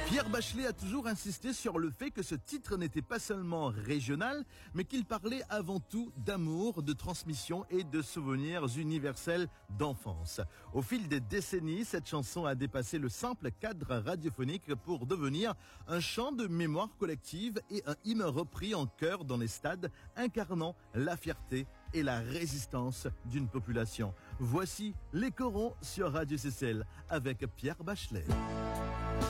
Pierre Bachelet a toujours insisté sur le fait que ce titre n'était pas seulement régional, mais qu'il parlait avant tout d'amour, de transmission et de souvenirs universels d'enfance. Au fil des décennies, cette chanson a dépassé le simple cadre radiophonique pour devenir un chant de mémoire collective et un hymne repris en chœur dans les stades, incarnant la fierté et la résistance d'une population. Voici les corons sur Radio CCL avec Pierre Bachelet.